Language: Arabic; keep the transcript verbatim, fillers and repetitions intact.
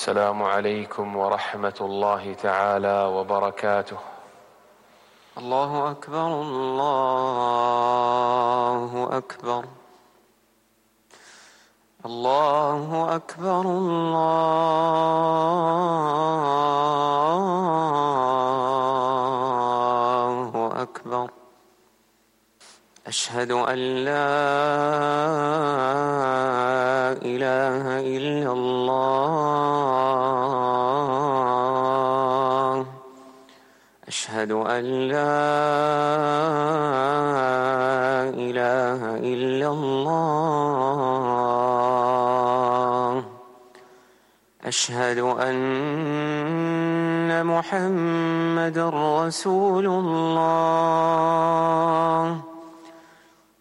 السلام عليكم ورحمة الله تعالى وبركاته. الله أكبر الله أكبر الله أكبر الله أكبر. أشهد أن لا إله إلا الله. أشهد أن لا إله إلا الله. أشهد أن محمدًا رسول الله.